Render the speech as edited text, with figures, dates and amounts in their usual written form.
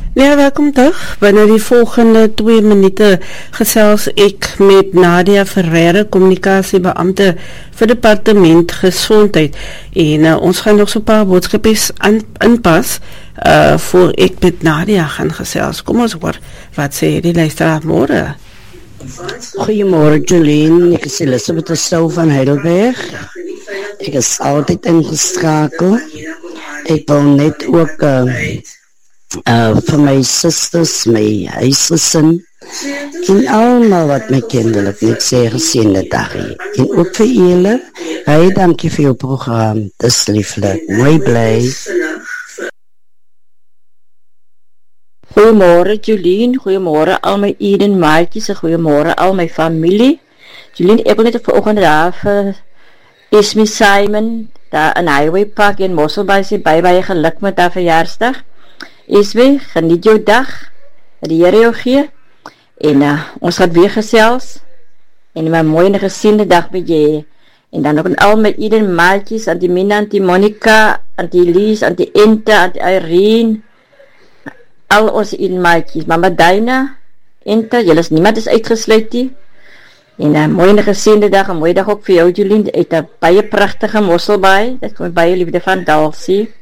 Ja, welkom terug. Binne die volgende 2 minute gesels ek met Nadia Ferreira, kommunikasiebeampte vir Departement Gesondheid. En ons gaan nog so 'n paar boodskapies inpas voor ek met Nadia gaan gesels. Kom ons hoor wat sê die luisteraar môre. Goeiemôre Jolien, ek is Elisabeth de Sou van Heidelberg. Ek is altyd ingeskakel. Ek wil net ook vir my susters, my huisgesin en almal wat my kinderlik net sê geseënde dag hê. En ook vir julle, baie dankie vir jou program. Dis lieflik, mooi bly. Goeiemôre Jolien, goeiemôre al my Eden maatjies, goeiemôre al my familie. Jolien, ek wil net vanoggend daar vir Esme Simon, daar in Highway Park in Mosselbaai sê baie geluk met haar verjaarsdag. Esme, geniet jou dag, dat die Here jou gee, en ons gaat weer gesels, en my mooi en gesiende dag met jy, en dan ook aan al my Eden maatjies, aan die Mina, aan die Monica, aan die Lies, aan die Ente, aan die Irene, al ons Eden maatjies, Mama Dina, Ente, jylle niemand is uitgesluit die, en mooi en gesiende dag, en mooi dag ook vir jou Jolien, uit 'n baie prachtige Mosselbaai, dat kom baie liefde van Dalsie.